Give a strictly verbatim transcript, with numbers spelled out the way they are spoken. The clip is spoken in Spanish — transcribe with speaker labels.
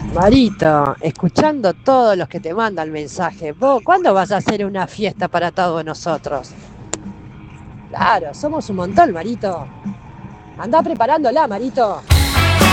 Speaker 1: Marito, escuchando todos los que te mandan mensajes, vos, ¿cuándo vas a hacer una fiesta para todos nosotros? Claro, somos un montón, Marito. Andá preparándola, Marito.